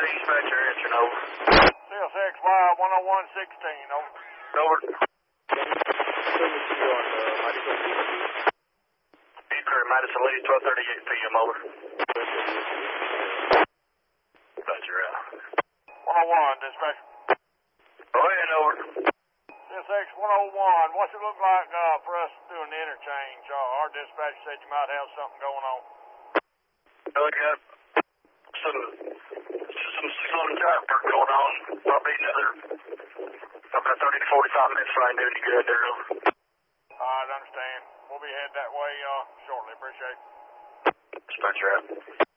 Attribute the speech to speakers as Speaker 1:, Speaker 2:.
Speaker 1: dispatcher answering, over.
Speaker 2: CSXY 10116, over.
Speaker 1: Over.
Speaker 3: Service to you on Mighty
Speaker 1: Eastern Madison Lee, 12:38 p.m. over. Roger,
Speaker 2: 101, dispatcher.
Speaker 1: Go ahead, over.
Speaker 2: CSX 101, what's it look like for us doing the interchange? Our dispatcher said you might have something going on.
Speaker 1: Look at some tire work going on. Probably another about 30 to 45 minutes before I do any good there.
Speaker 2: Alright, understand. We'll be headed that way shortly. Appreciate it.
Speaker 1: Dispatcher out.